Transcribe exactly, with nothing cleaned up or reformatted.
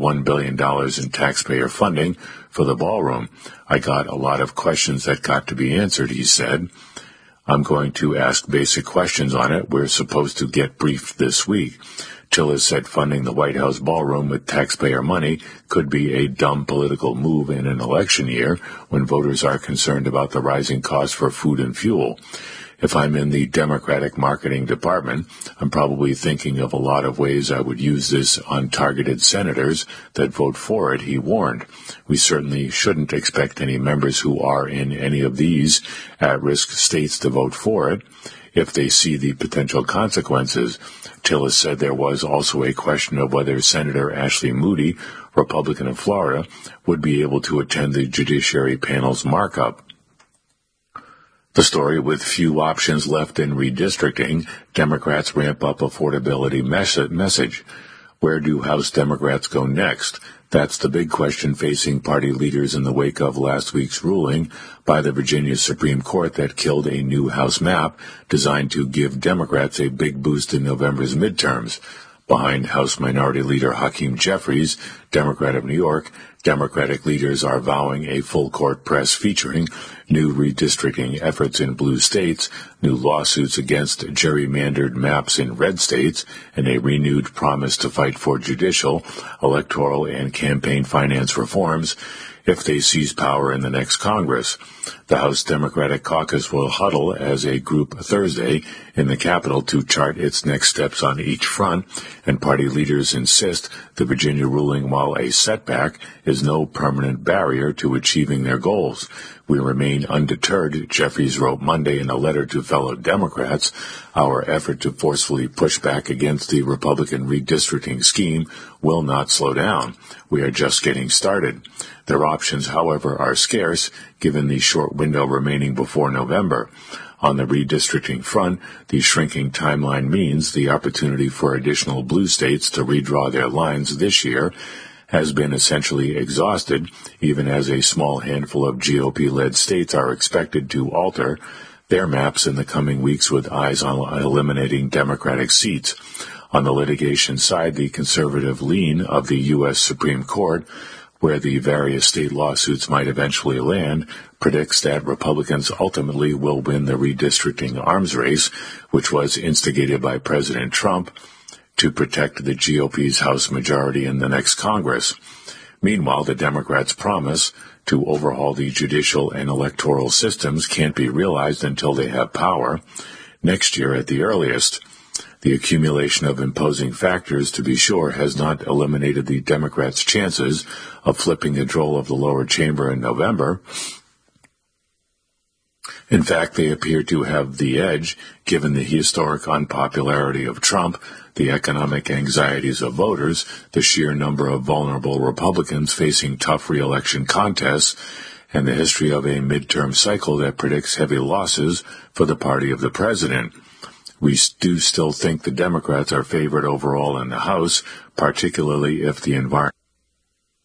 one billion dollars in taxpayer funding for the ballroom. I got a lot of questions that got to be answered, he said. I'm going to ask basic questions on it. We're supposed to get briefed this week. Tillis said funding the White House ballroom with taxpayer money could be a dumb political move in an election year when voters are concerned about the rising cost for food and fuel. If I'm in the Democratic marketing department, I'm probably thinking of a lot of ways I would use this on targeted senators that vote for it, he warned. We certainly shouldn't expect any members who are in any of these at-risk states to vote for it if they see the potential consequences. Tillis said there was also a question of whether Senator Ashley Moody, Republican of Florida, would be able to attend the Judiciary panel's markup. The story: with few options left in redistricting, Democrats ramp up affordability mes- message. Where do House Democrats go next? That's the big question facing party leaders in the wake of last week's ruling by the Virginia Supreme Court that killed a new House map designed to give Democrats a big boost in November's midterms. Behind House Minority Leader Hakeem Jeffries, Democrat of New York, Democratic leaders are vowing a full-court press featuring new redistricting efforts in blue states, new lawsuits against gerrymandered maps in red states, and a renewed promise to fight for judicial, electoral, and campaign finance reforms if they seize power in the next Congress. The House Democratic Caucus will huddle as a group Thursday in the Capitol to chart its next steps on each front, and party leaders insist the Virginia ruling, while a setback, is no permanent barrier to achieving their goals. We remain undeterred, Jeffries wrote Monday in a letter to fellow Democrats. Our effort to forcefully push back against the Republican redistricting scheme will not slow down. We are just getting started. Their options, however, are scarce, given the short window remaining before November. On the redistricting front, the shrinking timeline means the opportunity for additional blue states to redraw their lines this year has been essentially exhausted, even as a small handful of G O P-led states are expected to alter their maps in the coming weeks with eyes on eliminating Democratic seats. On the litigation side, the conservative lean of the U S Supreme Court, where the various state lawsuits might eventually land, predicts that Republicans ultimately will win the redistricting arms race, which was instigated by President Trump to protect the G O P's House majority in the next Congress. Meanwhile, the Democrats' promise to overhaul the judicial and electoral systems can't be realized until they have power, next year at the earliest. The accumulation of imposing factors, to be sure, has not eliminated the Democrats' chances of flipping control of the lower chamber in November. In fact, they appear to have the edge, given the historic unpopularity of Trump, the economic anxieties of voters, the sheer number of vulnerable Republicans facing tough re-election contests, and the history of a midterm cycle that predicts heavy losses for the party of the president. We do still think the Democrats are favored overall in the House, particularly if the environment